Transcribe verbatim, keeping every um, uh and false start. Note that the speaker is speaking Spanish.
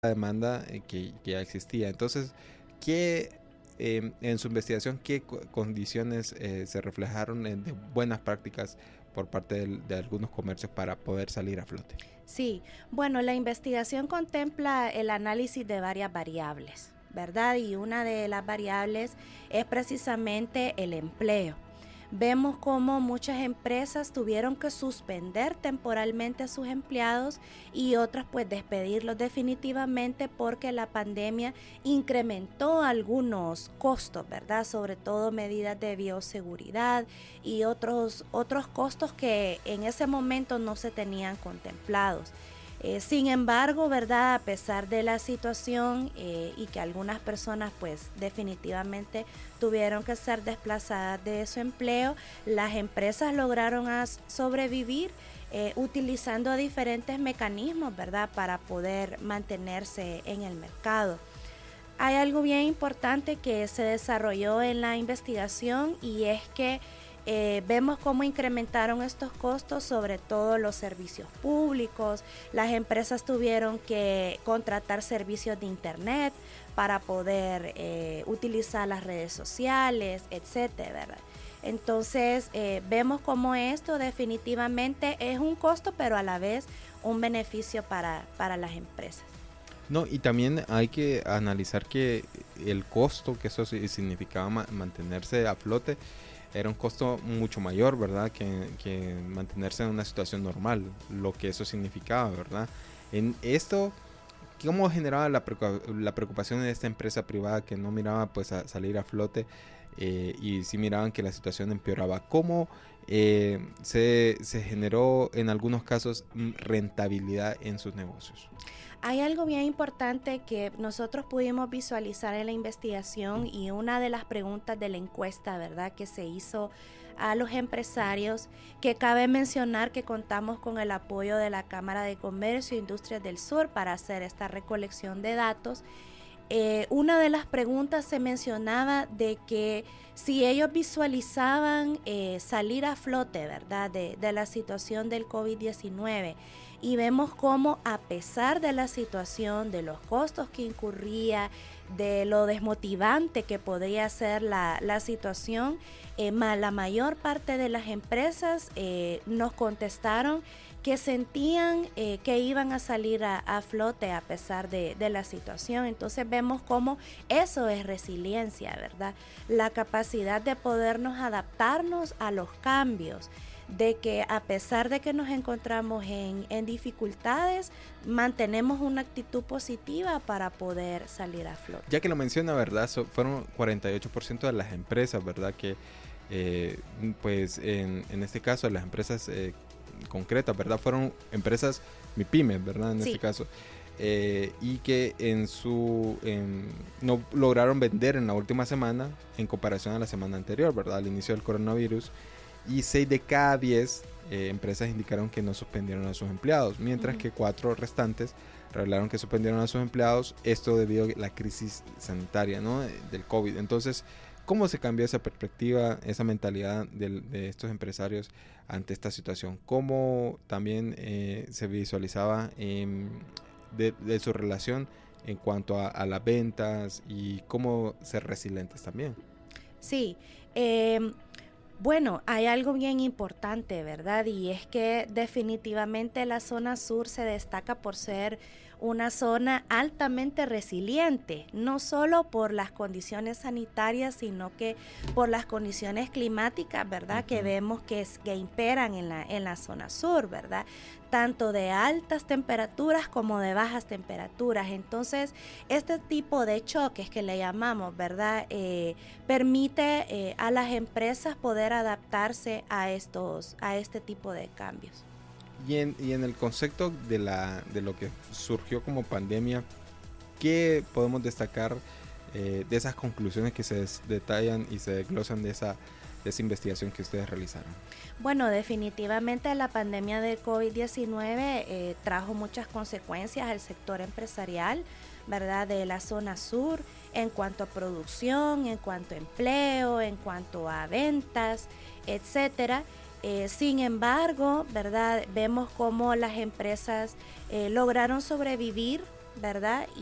la demanda eh, que, que ya existía. Entonces, ¿qué eh, en su investigación, qué co- condiciones eh, se reflejaron en de buenas prácticas por parte del- de algunos comercios para poder salir a flote? Sí, bueno, la investigación contempla el análisis de varias variables, ¿verdad? Y una de las variables es precisamente el empleo. Vemos cómo muchas empresas tuvieron que suspender temporalmente a sus empleados y otras pues despedirlos definitivamente porque la pandemia incrementó algunos costos, ¿verdad? Sobre todo medidas de bioseguridad y otros, otros costos que en ese momento no se tenían contemplados. Eh, sin embargo, ¿verdad? A pesar de la situación eh, y que algunas personas pues definitivamente tuvieron que ser desplazadas de su empleo, las empresas lograron as- sobrevivir eh, utilizando diferentes mecanismos, ¿verdad? Para poder mantenerse en el mercado. Hay algo bien importante que se desarrolló en la investigación y es que eh, vemos cómo incrementaron estos costos, sobre todo los servicios públicos. Las empresas tuvieron que contratar servicios de internet para poder eh, utilizar las redes sociales, etcétera, ¿verdad? Entonces eh, vemos cómo esto definitivamente es un costo, pero a la vez un beneficio para, para las empresas. No, y también hay que analizar que el costo que eso sí significaba ma- mantenerse a flote era un costo mucho mayor, ¿verdad? Que, que mantenerse en una situación normal, lo que eso significaba, ¿verdad? En esto, ¿cómo generaba la, preocupa- la preocupación de esta empresa privada que no miraba pues a salir a flote eh, y sí miraban que la situación empeoraba? ¿Cómo eh, se, se generó en algunos casos mm, rentabilidad en sus negocios? Hay algo bien importante que nosotros pudimos visualizar en la investigación y una de las preguntas de la encuesta, ¿verdad?, que se hizo a los empresarios, que cabe mencionar que contamos con el apoyo de la Cámara de Comercio e Industrias del Sur para hacer esta recolección de datos. Eh, una de las preguntas se mencionaba de que si ellos visualizaban eh, salir a flote, ¿verdad?, de, de la situación del COVID diecinueve, y vemos cómo a pesar de la situación, de los costos que incurría, de lo desmotivante que podría ser la, la situación, eh, ma, la mayor parte de las empresas eh, nos contestaron que sentían eh, que iban a salir a, a flote a pesar de, de la situación. Entonces vemos cómo eso es resiliencia, ¿verdad? La capacidad de podernos adaptarnos a los cambios, de que a pesar de que nos encontramos en, en dificultades, mantenemos una actitud positiva para poder salir a flote. Ya que lo menciona, ¿verdad? So, fueron cuarenta y ocho por ciento de las empresas, ¿verdad? Que, eh, pues, en, en este caso, las empresas eh, concretas, ¿verdad? Fueron empresas MIPYMES, ¿verdad? En Sí. este caso. Eh, y que en su en, no lograron vender en la última semana en comparación a la semana anterior, ¿verdad? Al inicio del coronavirus. Y seis de cada diez eh, empresas indicaron que no suspendieron a sus empleados, mientras Uh-huh. que cuatro restantes revelaron que suspendieron a sus empleados, esto debido a la crisis sanitaria, ¿no?, del COVID. Entonces, ¿cómo se cambió esa perspectiva, esa mentalidad de, de estos empresarios ante esta situación? ¿Cómo también eh, se visualizaba eh, de, de su relación en cuanto a, a las ventas y cómo ser resilientes también? Sí, eh, bueno, hay algo bien importante, ¿verdad? Y es que definitivamente la zona sur se destaca por ser una zona altamente resiliente, no solo por las condiciones sanitarias, sino que por las condiciones climáticas, ¿verdad? Que Uh-huh. vemos que, es, que imperan en la, en la zona sur, ¿verdad? Tanto de altas temperaturas como de bajas temperaturas. Entonces, este tipo de choques que le llamamos, ¿verdad? Eh, permite eh, a las empresas poder adaptarse a estos, a este tipo de cambios. Y en, y en el concepto de, la, de lo que surgió como pandemia, ¿qué podemos destacar eh, de esas conclusiones que se des, detallan y se desglosan de esa, de esa investigación que ustedes realizaron? Bueno, definitivamente la pandemia de COVID diecinueve eh, trajo muchas consecuencias al sector empresarial, ¿verdad?, de la zona sur, en cuanto a producción, en cuanto a empleo, en cuanto a ventas, etcétera. Eh, sin embargo, ¿verdad?, vemos cómo las empresas eh, lograron sobrevivir ¿verdad?